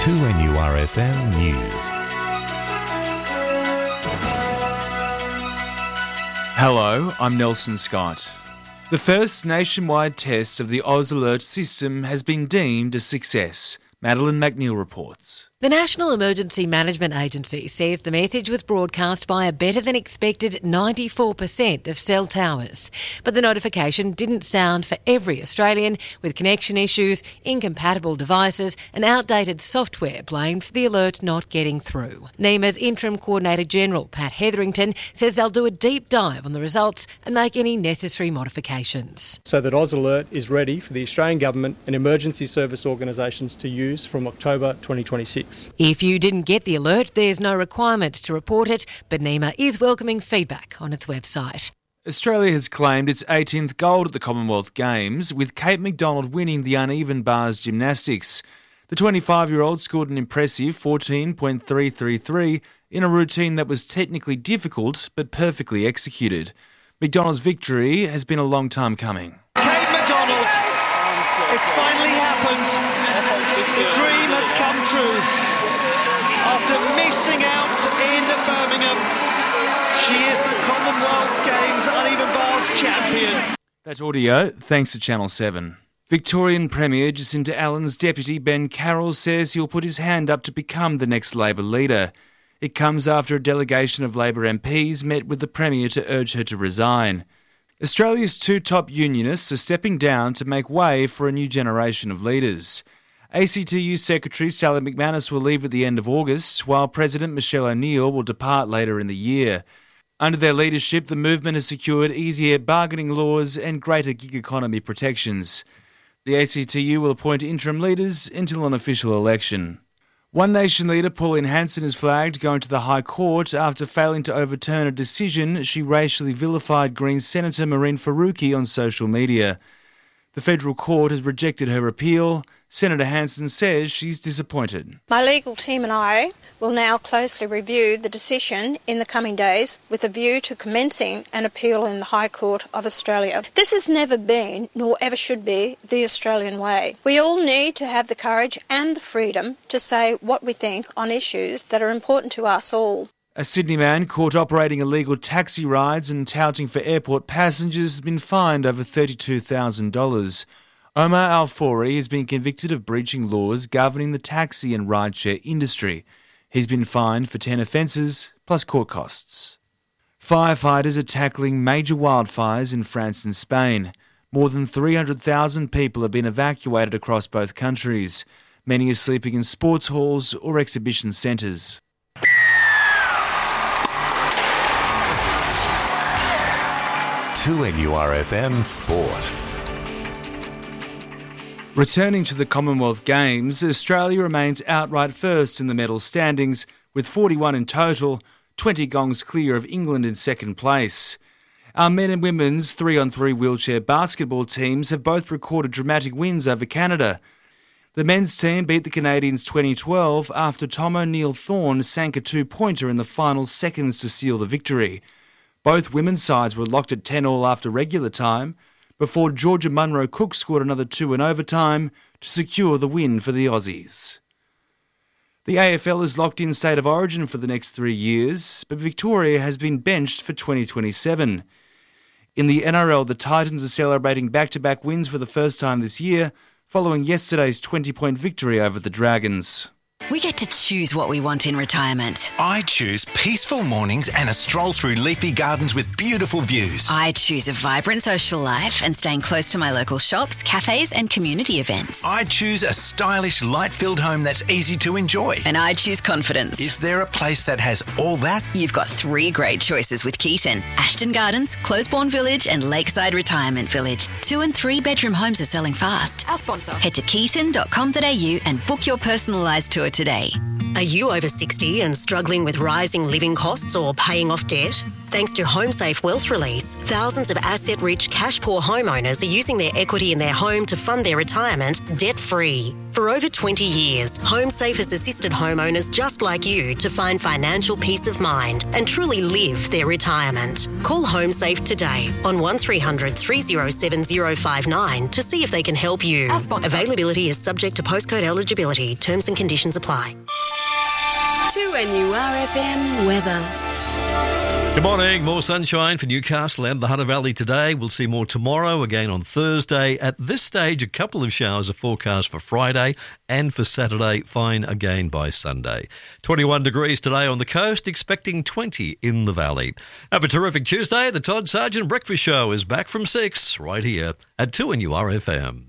2NURFM News. Hello, I'm Nelson Scott. The first nationwide test of the Oz Alert system has been deemed a success. Madeline McNeil reports. The National Emergency Management Agency says the message was broadcast by a better than expected 94% of cell towers. But the notification didn't sound for every Australian, with connection issues, incompatible devices and outdated software blamed for the alert not getting through. NEMA's Interim Coordinator General, Pat Hetherington, says they'll do a deep dive on the results and make any necessary modifications. So that Oz Alert is ready for the Australian Government and emergency service organisations to use from October 2026. If you didn't get the alert, there's no requirement to report it, but NEMA is welcoming feedback on its website. Australia has claimed its 18th gold at the Commonwealth Games, with Kate McDonald winning the uneven bars gymnastics. The 25-year-old scored an impressive 14.333 in a routine that was technically difficult but perfectly executed. McDonald's victory has been a long time coming. Kate McDonald, it's finally happened. The dream has come true. After missing out in Birmingham, she is the Commonwealth Games uneven bars champion. That audio, thanks to Channel 7. Victorian Premier Jacinta Allen's deputy Ben Carroll says he'll put his hand up to become the next Labor leader. It comes after a delegation of Labor MPs met with the Premier to urge her to resign. Australia's two top unionists are stepping down to make way for a new generation of leaders. ACTU Secretary Sally McManus will leave at the end of August, while President Michelle O'Neill will depart later in the year. Under their leadership, the movement has secured easier bargaining laws and greater gig economy protections. The ACTU will appoint interim leaders until an official election. One Nation leader Pauline Hanson is flagged going to the High Court after failing to overturn a decision she racially vilified Greens Senator Mehreen Faruqi on social media. The federal court has rejected her appeal. Senator Hanson says she's disappointed. My legal team and I will now closely review the decision in the coming days with a view to commencing an appeal in the High Court of Australia. This has never been, nor ever should be, the Australian way. We all need to have the courage and the freedom to say what we think on issues that are important to us all. A Sydney man caught operating illegal taxi rides and touting for airport passengers has been fined over $32,000. Omar Al-Fawri has been convicted of breaching laws governing the taxi and rideshare industry. He's been fined for 10 offences, plus court costs. Firefighters are tackling major wildfires in France and Spain. More than 300,000 people have been evacuated across both countries. Many are sleeping in sports halls or exhibition centres. To NURFM Sport. Returning to the Commonwealth Games, Australia remains outright first in the medal standings, with 41 in total, 20 gongs clear of England in second place. Our men and women's 3-on-3 wheelchair basketball teams have both recorded dramatic wins over Canada. The men's team beat the Canadians 2012 after Tom O'Neill-Thorne sank a two-pointer in the final seconds to seal the victory. Both women's sides were locked at 10-all after regular time, before Georgia Munro-Cook scored another two in overtime to secure the win for the Aussies. The AFL is locked in state of origin for the next 3 years, but Victoria has been benched for 2027. In the NRL, the Titans are celebrating back-to-back wins for the first time this year, following yesterday's 20-point victory over the Dragons. We get to choose what we want in retirement. I choose peaceful mornings and a stroll through leafy gardens with beautiful views. I choose a vibrant social life and staying close to my local shops, cafes and community events. I choose a stylish, light-filled home that's easy to enjoy. And I choose confidence. Is there a place that has all that? You've got 3 great choices with Keaton. Ashton Gardens, Closeborn Village and Lakeside Retirement Village. 2 and 3 bedroom homes are selling fast. Our sponsor. Head to keaton.com.au and book your personalised tour today. Are you over 60 and struggling with rising living costs or paying off debt? Thanks to HomeSafe Wealth Release, thousands of asset-rich, cash-poor homeowners are using their equity in their home to fund their retirement debt-free. For over 20 years, HomeSafe has assisted homeowners just like you to find financial peace of mind and truly live their retirement. Call HomeSafe today on 1300 307 059 to see if they can help you. Availability is subject to postcode eligibility. Terms and conditions apply. 2NURFM weather. Good morning. More sunshine for Newcastle and the Hunter Valley today. We'll see more tomorrow, again on Thursday. At this stage, a couple of showers are forecast for Friday and for Saturday, fine again by Sunday. 21 degrees today on the coast, expecting 20 in the valley. Have a terrific Tuesday. The Todd Sargent Breakfast Show is back from 6 right here at 2NURFM.